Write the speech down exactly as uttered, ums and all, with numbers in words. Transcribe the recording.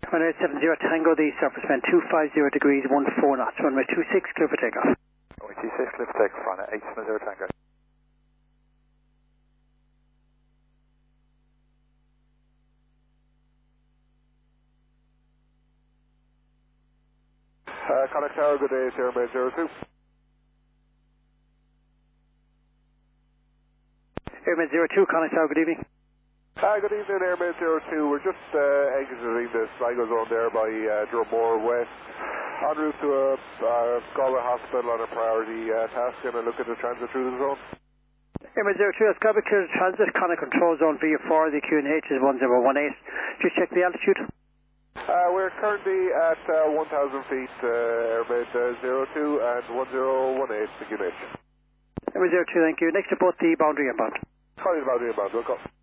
Runway seven zero Tango, the surface band two five zero degrees, one four knots. Runway two six, clear for takeoff. Runway two six, clear for takeoff, runway eight seven zero Tango. Uh, Connacht Tower, good day, it's Airmail zero two. Airmail zero two, Connacht Tower, good evening. Hi, good evening, Airmail zero two. We're just uh, exiting the Sligo zone there by uh, Drumore West, en route to a uh, Galway hospital on a priority uh, task, and looking to transit through the zone. Airmail zero two, that's Galway clear to transit, Connacht control zone V four, the Q N H is one zero one eight. Just check the altitude. Uh, we're currently at uh, one thousand feet, uh, Airmail uh, zero two and one zero one eight, the Q N H. Airmail zero two, thank you. Next to both the boundary inbound. Calling the boundary inbound, welcome.